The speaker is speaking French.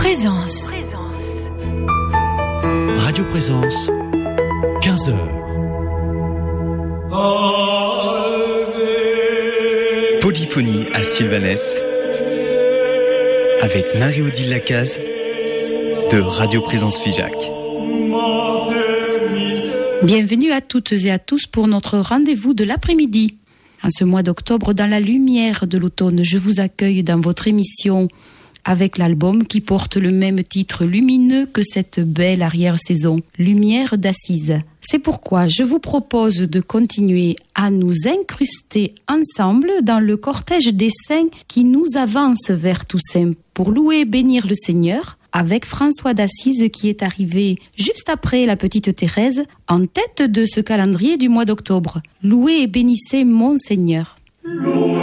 Présence. Radio Présence, 15h. Polyphonie à Sylvanès avec Marie-Odile Lacaze de Radio Présence Figeac. Bienvenue à toutes et à tous pour notre rendez-vous de l'après-midi. En ce mois d'octobre, dans la lumière de l'automne, je vous accueille dans votre émission avec l'album qui porte le même titre lumineux que cette belle arrière-saison, Lumière d'Assise. C'est pourquoi je vous propose de continuer à nous incruster ensemble dans le cortège des saints qui nous avance vers Toussaint pour louer et bénir le Seigneur, avec François d'Assise qui est arrivé juste après la petite Thérèse en tête de ce calendrier du mois d'octobre. Louez et bénissez mon Seigneur.